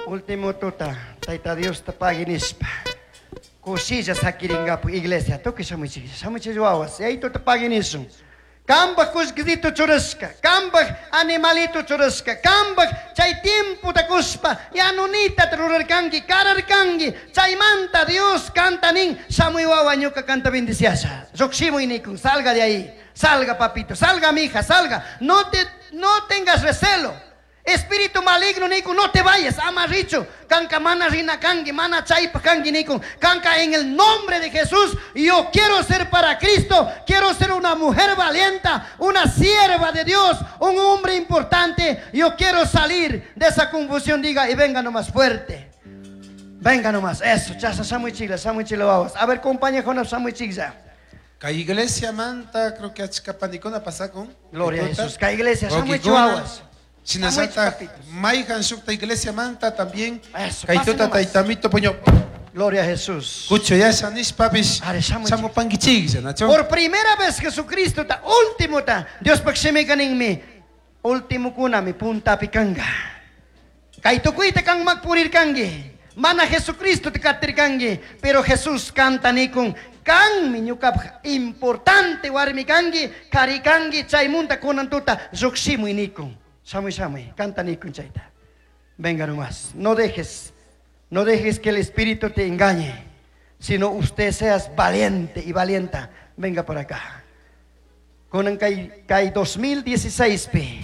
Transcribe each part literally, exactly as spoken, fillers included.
Último tota, taita Dios tapaginispa. Cosilla sakiringapu iglesia, toque samuchi, samuchi juawas, e aí tota paginisum. Kamba kusgdito churusca, kamba animalito churusca, kamba chay tiempo ta kuspa, ya nunita trurarkangi, kararkangi, chay manta Dios canta nin, samui wawa ñuka canta bendiciasa. Zoximu inikun, salga de ahí, salga papito, salga mija, salga, no te, no tengas recelo. Espíritu maligno niku, no te vayas, amarricho, canca mana rina kangi, mana chaipa kangi niku, canca en el nombre de Jesús. Yo quiero ser para Cristo, quiero ser una mujer valiente, una sierva de Dios, un hombre importante. Yo quiero salir de esa confusión, diga, y venga nomás fuerte. Venga nomás, eso, chasa, samuy chigla, samuy chigla vamos. A ver, compañía con samuy chigla. Ka iglesia manta, creo que achkapanicona pasa con. Gloria a Jesús, ka iglesia, samuy chihuahuas. Sinasata, Maihan Sukta Iglesia Manta también. Eso, Kaituta Taitamito Poño. Gloria a Jesús. Cucho ya sanis papis. Are, samuy Samo pangichig, ¿no? Por primera vez Jesucristo ta último ta Dios paksimikan ing mi último kuna mi punta pikanga. Kay tukuy te kang magpurir kangi. Mana Jesucristo te katir kangi. Pero Jesús canta ni kung kang minyukap importante warmi kangi kari kangi chay munta kunan tuta zuksimu inikung. Samuy samuy canta ni kung chayta. Venga nomás. No dejes, no dejes que el Espíritu te engañe, sino usted seas valiente y valienta. Venga por acá. Con el Kai dos mil dieciséis pe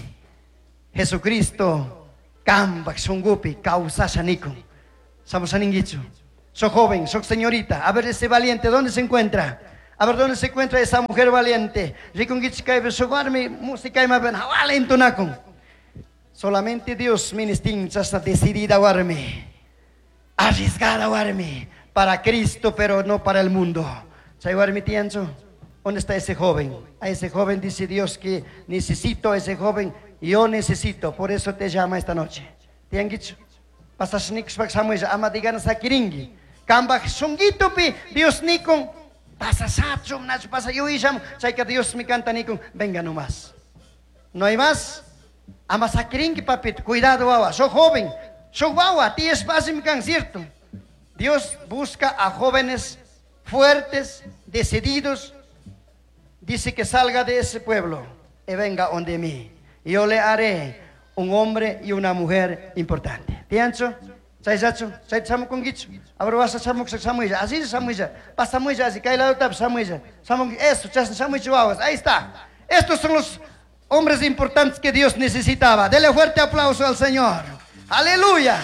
Jesucristo Kambak Sungupi causa sanico. Estamos aningichu. So joven, so señorita. A ver ese valiente, ¿dónde se encuentra? A ver dónde se encuentra esa mujer valiente. Rikungich kai besogarmi música y maben hawalento nakon. Solamente Dios ministin hasta decidida warme. Arriesgada warme. Para Cristo, pero no para el mundo. ¿Sabes warme tianzo? ¿Dónde está ese joven? A ese joven dice Dios que necesito a ese joven. Yo necesito, por eso te llama esta noche. ¿Te han dicho? Pasas nix paxamuya, ama digan sakiringi. Kamba sungito pi, Dios nikon. Pasa sachum, nach pasa yo isham. Say que Dios me canta nikon. Venga nomás. ¿No hay más? Ama sakiringi papito. Cuidado wawa, soy joven. Soy wawa, ti es básico, cierto. Dios busca a jóvenes fuertes, decididos. Dice que salga de ese pueblo y venga donde mí. Yo le haré un hombre y una mujer importante. ¿Tiancho? ¿Sabes eso? ¿Sabes samu con gicho? Ahora vas a samu con samuya. Así es samuya. Pasa samuya, así cae la otra samuya. Samu eso, chas samuya guaguas. Ahí está. Estos son los hombres importantes que Dios necesitaba. Dele fuerte aplauso al Señor. Aleluya.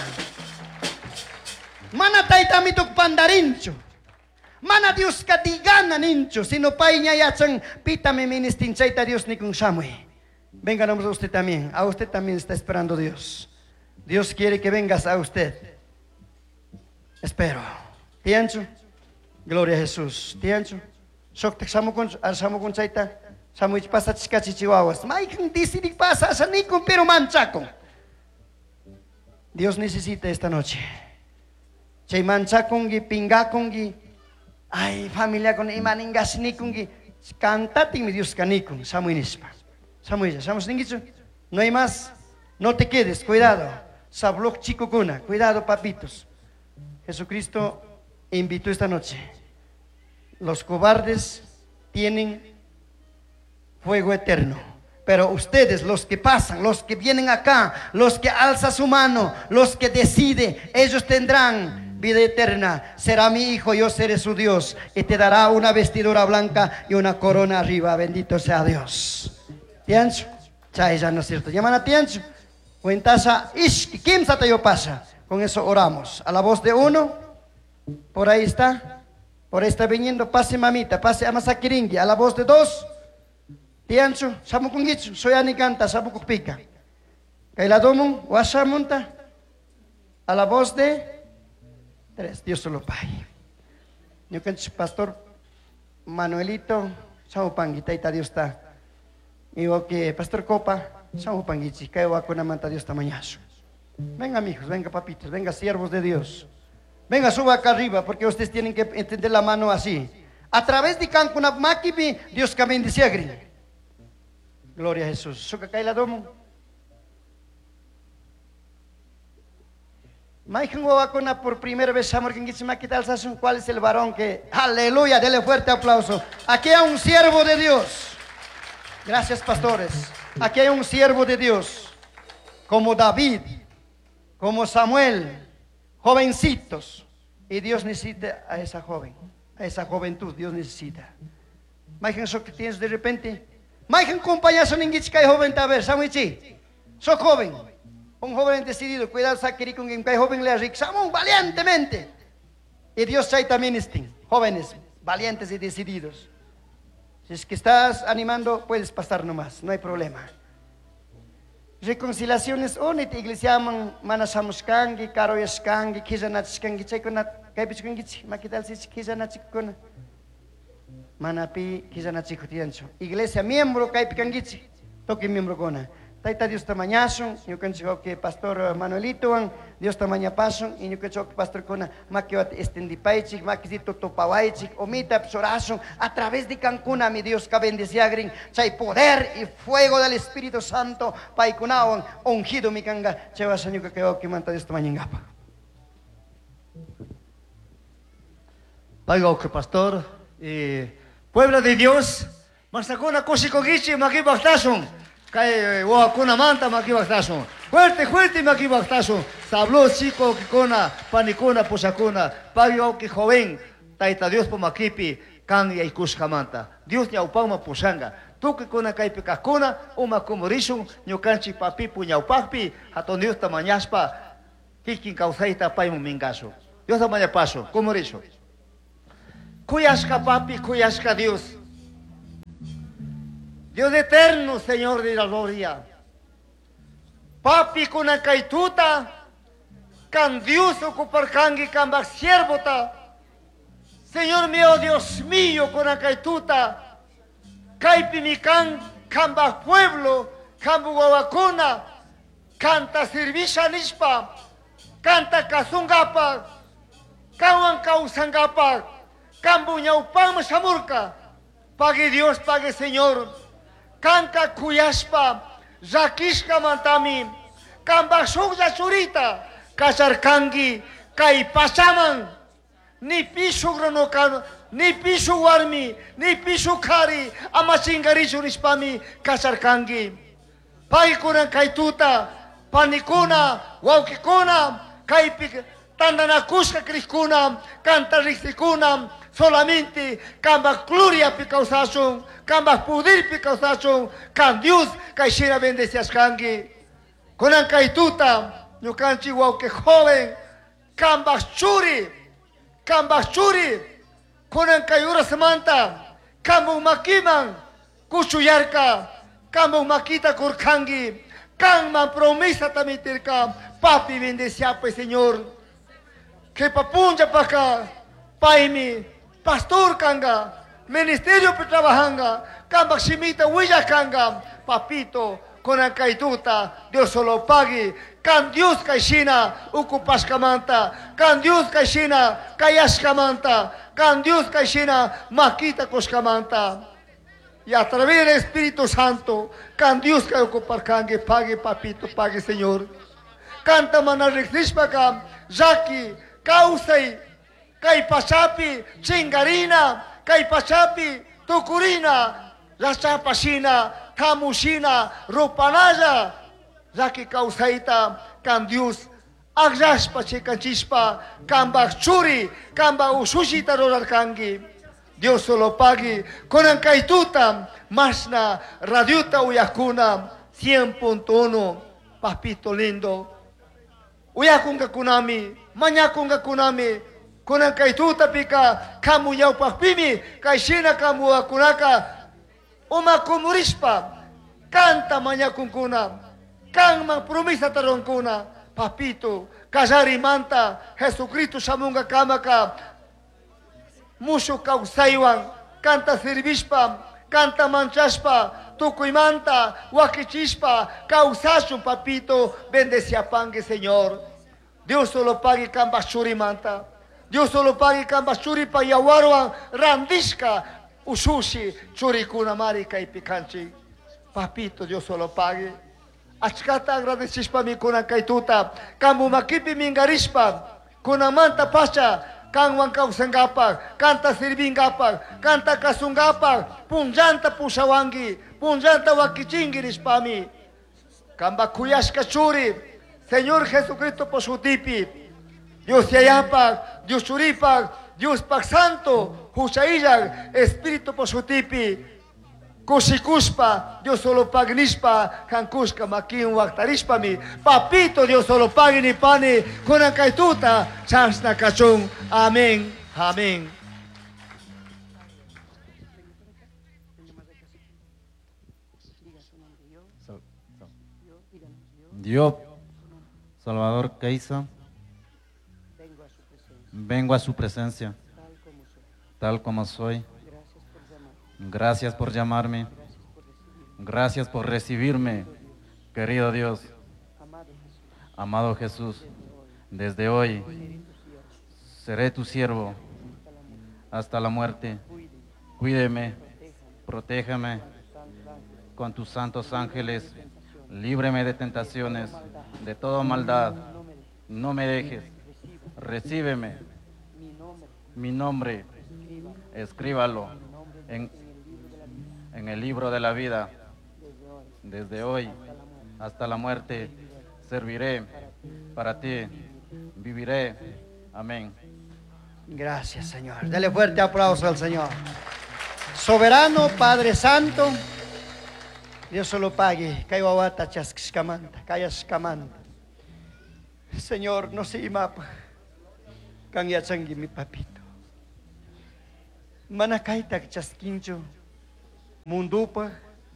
Mana taita mituk pandarincho. Mana Dios katigana nincho. Sino painya yachan pitame ministin chaita Dios ni con samui. Venga nomás a usted también. A usted también está esperando Dios. Dios quiere que vengas a usted. Espero. Tiancho. Gloria a Jesús. Tiancho. Sok samu con samu con chaita. Samu pasa chicachi chihuahuas. Maikan disidi pasa sanikun pero manchaco. Dios necesita esta noche. Chay manchakungi pingakungi. Ay familia con imaningas nikungi. Cantati mi Dios canikun. Samu inispa. Samuel, ¿estamos ninguicho? No hay más. No te quedes, cuidado. Sablok chico cuna, cuidado papitos. Jesucristo invitó esta noche. Los cobardes tienen fuego eterno. Pero ustedes, los que pasan, los que vienen acá, los que alzan su mano, los que deciden, ellos tendrán vida eterna. Será mi hijo, yo seré su Dios. Y te dará una vestidura blanca y una corona arriba. Bendito sea Dios. Tiancho, chay ya no es cierto. Llaman a Tiancho. Cuentasa, ish, ¿quién sata yo pasa? Con eso oramos. A la voz de uno, por ahí está. Por ahí está viniendo, pase mamita, pase amasakiringi. A la voz de dos, Tiancho, samukungichu, soy anicanta, samukupika. Kailadomun, wasamunta. A la voz de tres, Dios solo pague. Yo cancho, pastor Manuelito, samupangita, Dios está. Digo que Pastor Copa, San Pangichi, que va con la manta Dios tamañazo. Venga, mijos, venga, papitos, venga, siervos de Dios. Venga, suba acá arriba, porque ustedes tienen que entender la mano así. A través de Cancuna Makibi, Dios que bendice a Grin. Gloria a Jesús. Suca cae la domo. Maijan Wawakuna por primera vez, amor, ¿qué tal sasun? ¿Cuál es el varón que, aleluya, dele fuerte aplauso? Aquí hay un siervo de Dios. Gracias, pastores. Aquí hay un siervo de Dios, como David, como Samuel, jovencitos. Y Dios necesita a esa joven, a esa juventud, Dios necesita. Maijan, eso que tienes de repente. Maijan, compañazo, ninguichka y joven, a ver, Samuichi, soy joven. Un joven decidido, cuidado, saquiri con quien joven le arixamos valientemente. Y Dios trae también este, jóvenes, valientes y decididos. Si es que estás animando, puedes pasar nomás, no hay problema. Reconciliaciones, onit iglesia man manasamuskangi, karoyaskangi, kizanatskangi, chaykunat, kaypichkangi, makital si kizanatsikuna. Manapi kizanatsikutiancho. Iglesia miembro kaypikangi, toque miembro kona. Taita Dios tamañason, yo creo que pastor Manuelito, Dios tamaña pason, y yo creo que pastor Kona, maquiot estendipaichik, maquisito topawaichik, omita psorason, a través de Cancún, mi Dios, que bendeciagrin, chay poder y fuego del Espíritu Santo, paikunawan, ungido mi canga, chevasan, yo creo que manta Dios tamaña ngapa. Paigo que pastor, eh, pueblo de Dios, masacona cosicogichi, maquibactason. Kay wakuna manta makibaktason. Fuerte, fuerte makibaktason. Tabló chico que cona, panicona, posacona, pagio que joven, taita Dios po makipi, kan y kuskamanta. Dios ya upama posanga. Tu que cona kay pekakona, uma komorison, nyokanchi papi puñaupapi, haton Dios tamañaspa, kikin causaita paimu mingaso. Dios tamaña paso, komoriso. Cuyaska papi, cuyaska Dios. Dios eterno, Señor de la gloria. Papi con caituta, can Dios ocupar cangi camba siervota. Señor mío, Dios mío, con caituta, caipi mi can, camba pueblo, cambu guavacuna, canta servicia nispa, canta casungapa, kawan kausangapa, cambu ñaupam samurka. Pague Dios, pague Señor. Kanka kuyaspa, zakishka mantami, kamba sugya churita, kasarkangi, kai pasaman, ni pisu gronokan, ni pisu warmi, ni pisu kari, ama singari churispami, kasarkangi. Paikunan kaituta, panikuna, waukikuna, kai tandanakuska kriskuna, kanta riksikuna, solamente kamba gloria picausasun, kamba poder picausasun, kan Dios kaishira bendecias kangi. Konan kaituta, no kanchi wau que joven, kamba churi, kamba churi, konan kayura semanta, kamba makiman, kuchuyarka, kamba makita kurkangi, kamba promesa tamitirka, papi bendecia pues Señor, que papunja pa acá, paimi, pastor kanga, ministerio pe trabajanga, kamba shimita huilla kanga, papito, con ancaituta, Dios solo pague, can Dios kaishina, ukupaskamanta, can Dios kaishina, kayaskamanta, can Dios kaishina, maquita koskamanta. Y a través del Espíritu Santo, can Dios que ocupar kange, pague papito, pague Señor. Canta manarixpaka, Jackie, Causay, Kay pasapi, chingarina, kay pasapi, tukurina, la chapasina, tamusina, rupanaya, Jackie Causaita, can Dios, agaspa chikanchispa, kamba churi, kamba usushita rorarkangi. Dios solo pague, con ancaituta, masna, radiuta uyakuna, cien punto uno, papito lindo. Uyakunga kunami, mañakunga kunami, kunan kaituta pika, kamu yau pakpimi, kaishina kamu akunaka, uma kumurispa, canta mañakunkuna, kan mang promesa taronkuna, papito, kasari manta, Jesucristo samunga kamaka, musu kausaiwan, canta servishpa, canta manchaspa, tucuimanta, huaquichispa, causasum papito, bendecia pangue Señor. Dios solo pague camba manta. Dios solo pague camba pa yawaruan, randishka, usushi, churikuna marica y picanchi. Papito, Dios solo pague. achkata agradechispa mi kuna kaituta, kamu makipi mingarispa, kuna manta pacha, kan wankausengapak, kanta sirvingapak, kanta kasungapak, punjanta pusawangi, punjanta wakichingirispa kamba kuyashka churi, Señor Jesucristo por su tipi, Dios yayapak, Dios churipak, Dios pak santo, Hushaiyak, Espíritu por su tipi, Kusikuspa, Dios solo pagnispa, Kankuska makin waktarispa mi, papito Dios solo pagni pani, kunakaituta, chansna kachung, amén, amén. Dios, Salvador, ¿qué hizo? Vengo a su presencia, tal como soy. Gracias por llamarme. Gracias por recibirme, querido Dios. Amado Jesús, desde hoy seré tu siervo hasta la muerte. Cuídeme, protéjame con tus santos ángeles. Líbreme de tentaciones, de toda maldad. No me dejes. Recíbeme. Mi nombre, escríbalo en, en el libro de la vida. Desde hoy hasta la muerte serviré para ti. Viviré. Amén. Gracias, Señor. Dele fuerte aplauso al Señor. Soberano, Padre Santo, Dios solo pague. Kaiwawata chaskiskamanta, kayaskamanta. Señor, no se imapa. Kang yatsangi mi papito. Manakaita chaskincho. Mundupa.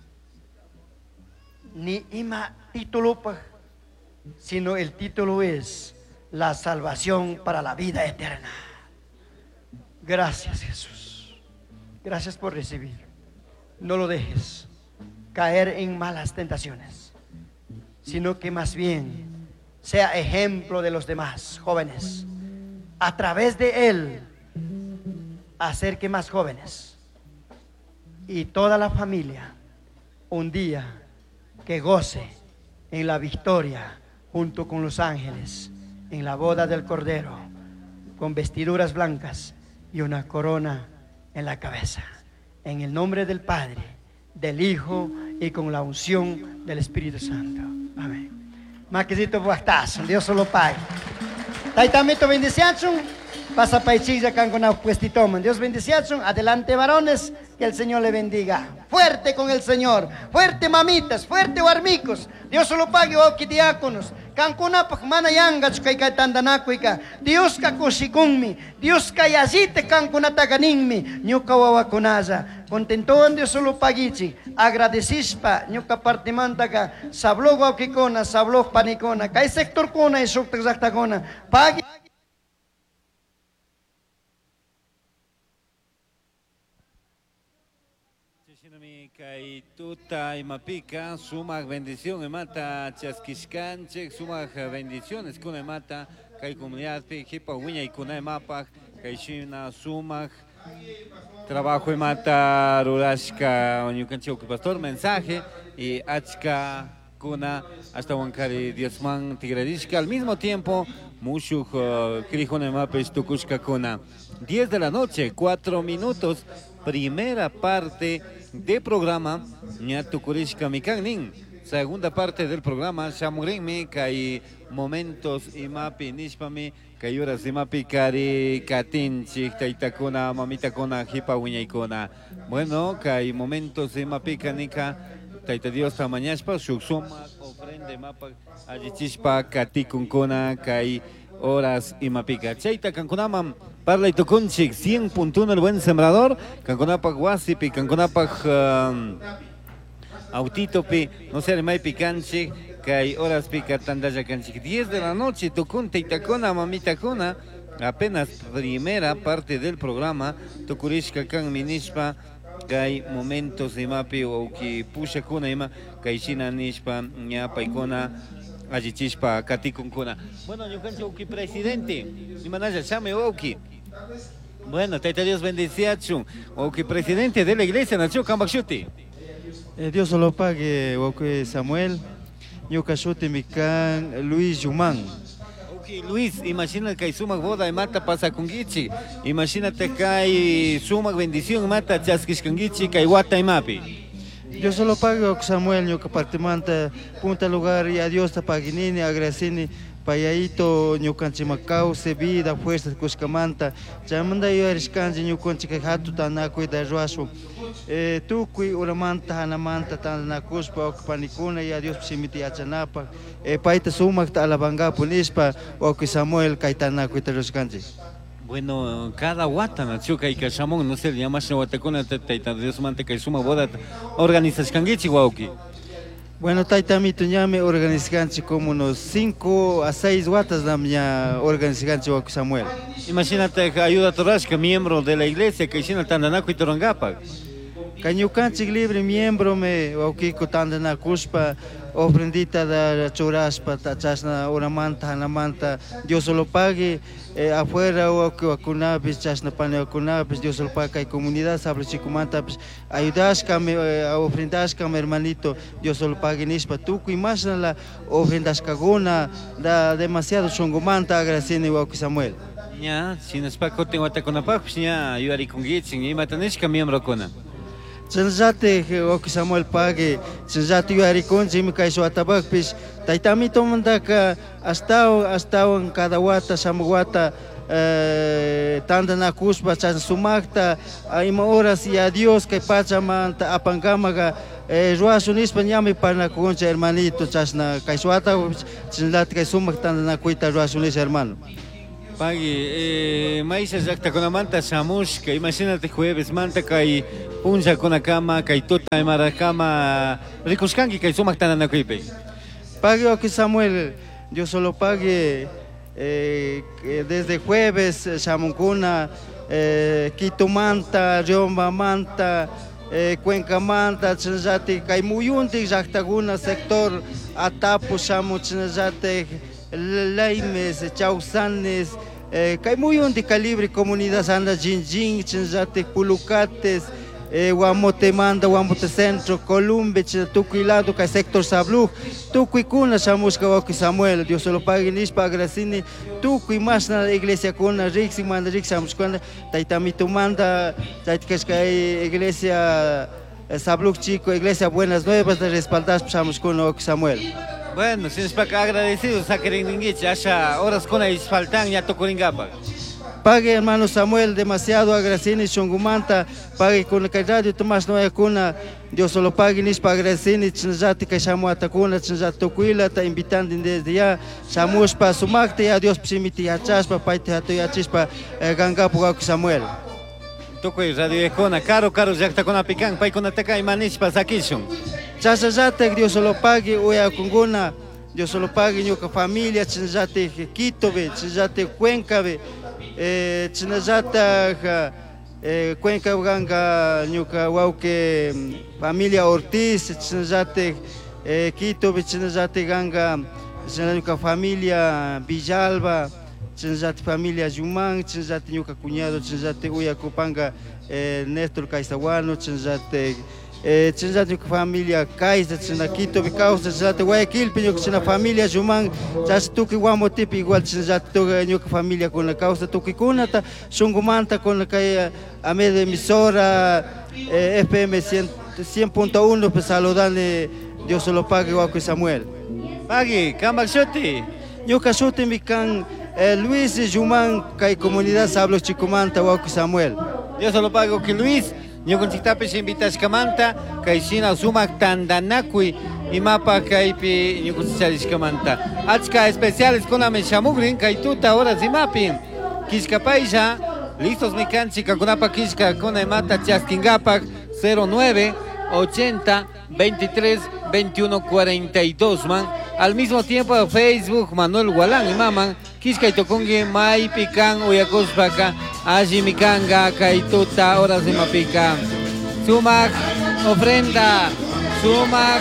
Ni ima título pa, sino el título es la salvación para la vida eterna. Gracias, Jesús. Gracias por recibir. No lo dejes caer en malas tentaciones, sino que más bien sea ejemplo de los demás jóvenes. A través de él, hacer que más jóvenes y toda la familia un día que goce en la victoria junto con los ángeles en la boda del Cordero, con vestiduras blancas y una corona en la cabeza. En el nombre del Padre, del Hijo y con la unción del Espíritu Santo. Amén. Maquisito buastas, Dios solo pague. Taitamito bendiciachun, pasa paichilla can con puestitoman. Dios bendiciachun, adelante varones, que el Señor le bendiga. Fuerte con el Señor, fuerte mamitas, fuerte warmicos. Dios solo pague oki diáconos. Cancuna manayanga chukay tandanakuika. Dios ka kusikunmi, Dios ka yazite cancuna taganinmi, nyuka wawakunaza. Contentoan Dios solo pagichi, agradecispa, nyuka partimantaga, sablo wawkikona, sablo panikona, kay sector kona y sukta zaktakona. Pagi. Kay tuta imapika sumak bendición emata chaskishkanchik sumak bendiciones kuna emata kay comunidad pi hipa wiña y kuna emapak kay shina sumak trabajo emata rurashka oñukanchik pastor mensaje y achka kuna hasta wankari diosman tigradishka al mismo tiempo mushuk krijon emapesh tukushka kuna diez de la noche cuatro minutos primera parte de programa Ñatukurishka Mikangnin. Segunda parte del programa Shamurenme Kai momentos imapi nishpami Kai horas imapi kari katinchik taitakuna mamitakuna hipa wiñaykuna. Bueno, Kai momentos imapi kanika taita Dios tamañashpa shuksuma ofrende mapa allichishpa katikunkuna Kai horas imapika. Chaita kankunaman Parla y Tokunchik, cien punto uno el buen sembrador, Canconapac Guasipi, Canconapac uh, Autitopi, no sé, Mai Picanchi, que hay horas pica tandaya canchic. diez de la noche, Tocunta y Tacona, Mamita Cona, apenas primera parte del programa, Tokurishka Kan Minishpa, que hay momentos de Mapi o que Pusha Kuna Ima, Kaishina Nishpa, Ñapa y Kona. Ajichishpa, Katikunkuna. Bueno, yo cancho que presidente, mi manaya, llame Oki. Bueno, te Dios bendiciachu. Oki presidente de la iglesia, Nacho Kambakshuti. Eh, Dios solo pague, Oki Samuel. ñuka shutimi kan Luis Yuman. Ok, Luis, imagina que hay sumak boda y mata pasa con Gichi. Imagínate que hay sumak bendición y mata chaskis con Gichi, que hay guata y mapi. Yo solo pago Samuel ñuka partimanta punta lugar y a Dios ta paginini agradecini payayito ñukanchima cauce vida fuerza kuskamanta chamanda yo eriskanji ñukanchika hatu tanakuy da ruashu eh tukui uramanta hanamanta tanakuspa okpanikuna y a Dios simiti achanapa eh paita sumak ta alabanga punispa ok Samuel kaitanakuy ta ruskanji. Bueno, cada guata nació que hay que chamón, no sé, llama se guatacona taita Dios mante que suma boda organizas kangichi guauki. Bueno, taitamito ñame organizanchi como unos cinco a seis guatas la miña organizanchi ok Samuel. Imagínate que ayuda Torashka, miembro de la iglesia que hicieron Tandanaco y Torangapa. Cañucanchi libre miembro me okiko Tandanakuspa ofrendita da churaspa tachasna uramanta hanamanta Dios solo pague eh, afuera o akunapis chasna pane akunapis Dios solo pague comunidad sablo chikumanta pues ayudascame eh, ofrendascame hermanito Dios solo pague nispa tuku y más la ofrendascagona da demasiado chongomanta agradecene wa Samuel. Ya, si nos paco tengo hasta con apac, pues ya ayudar con Gitsin y matanishka miembro kona. Cenzate ok Samuel pague cenzate yo aricon jimi kai so atabak pis taitami tomanda ka hasta hasta en cada wata samwata eh tanda na kuspa chan sumakta ima horas y a Dios que pachamanta apangamaga eh ruasunis panyami para concha hermanito chasna kai so ata cenzate kai sumak tanda na kuita ruasunis hermano. Pagi, eh, maíz exacta con la manta samushka, imagínate jueves, manta kai punja con la cama, kai tota de maracama, ricuscanqui kai sumak tanana kuipe. Pague ok Samuel, yo solo pague eh, desde jueves, Shamuncuna, eh, Quito Manta, Riomba Manta, eh, Cuenca Manta, Chinzate, Caimuyunti, Jactaguna, sector Atapu, Shamu, Chinzate, Laimes, Chausanes, eh, Caimuyunti, Calibre, Comunidad Anda, Jinjin, Chinzate, Pulucates, eh, Guamote Manda, Guamote Centro, Columbe, Tuquilado, que sector Sablu, Tuquicuna, Chamusca, Oki Samuel, Dios solo pague nispa, agracini, Tuqui más na iglesia kuna, Rixi, Manda, Rixi, Chamuscana, Taitamito Manda, Taitkashka, iglesia Sablu Chico, iglesia Buenas Nuevas, de respaldar Chamuscuna, Oki Samuel. Bueno, si nos paga agradecido, Sakeringingich, Asha, horas con el faltan, ya tocoringapa. Pague hermano Samuel demasiado agradecini chongumanta pague con la radio Tomás Noya kuna Dios solo pague nis pa agradecini chinzati que chamu atakuna chinzati tokuila ta invitando desde ya chamus pa sumakte ya Dios psimiti ya chaspa paite hato ya chispa ganga puga Samuel. Tokoi radio ekona caro caro jakta kona pikan pai kona taka imanish pa sakishun. Chasa jate Dios solo pague oya kunguna Dios solo pague ñuka familia chinzati Quitobe chinzati Cuencabe eh chinazata eh Cuenca ganga ñuka wauke familia Ortiz chinazate eh Quito chinazate ganga ñuka familia Villalba chinazate familia Yumán chinazate ñuka cuñado chinazate uya kupanga eh Néstor Caizaguano chinazate eh chinzati familia Kaiza china Quito bi causa chinzati Guayaquil piño china familia Juman chas tuki guamo tipi igual chinzati to ñuka familia con la causa tuki kunata sungumanta con la que a media emisora eh, F M cien punto uno pues saludane Dios solo pague Guaco Samuel. Pagi, Cambaxoti. Ñuka shuti mi can eh, Luis Juman kai comunidad Sablo Chicumanta Guaco Samuel. Dios solo pago que Luis Yo con Chitape se invitas Camanta, Kaishina Sumak Tandanakui y Mapa Kaipi, yo con Camanta. Achka especiales con la Meshamugrin, Kaituta horas y Mapin. Kishka Paisa, listos mi canchica con Apa Kishka con Mata Chaskingapak cero nueve ochenta veintitrés veintiuno cuarenta y dos man. Al mismo tiempo Facebook Manuel Gualán y Maman, Kishka y Tokongi, Mai Pican, Uyacospaka, Aji Mikanga, Kaituta, horas de Mapica. Sumak, ofrenda, Sumak,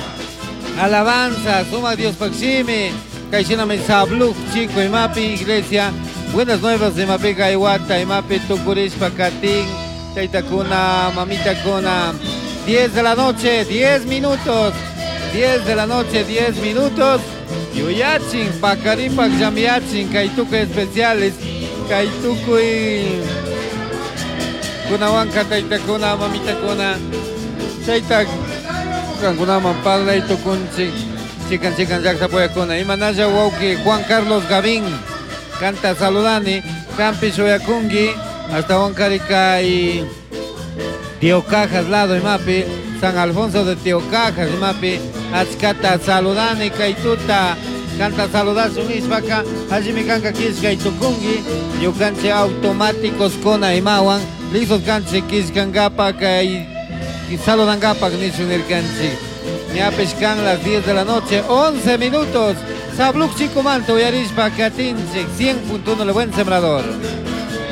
alabanza, Sumak Dios Paxime, Kaishina Mesablu, Chico y Mapi, Iglesia, Buenas Nuevas de Mapica, Iwata, y Mapi, Tucuris, Pacatín, Taitakuna, Mamita Cona, diez de la noche, diez minutos. diez de la noche, diez minutos. Yuyachin, Pacaripac, Yamiachin, Kaituca especiales, Kaituku y Kunawanka, Taitakuna, Mamitakuna, Chaitak, Kankunaman, Padre y Tukunchi, Chican, Chican, Yaktapoyakuna, Imanaya Wauki, Juan Carlos Gavín, canta Saludani, Campi Soyakungi, hasta Huancarika y Tiocajas, lado y Mapi, San Alfonso de Tiocajas y Mapi, Achkata Saludani, Kaituta, canta Saludar su mispaca, Hajimi Kanka Kiska y Tukungi, Yukanche automáticos Kona y Mawan, Lizos Kanche Kiskangapa y Saludangapa Nishunir Kanchi. Ñapeshkan las diez de la noche, once minutos. Sabluk Chico Manto y Arishpa Katinchik, cien punto uno, el buen sembrador.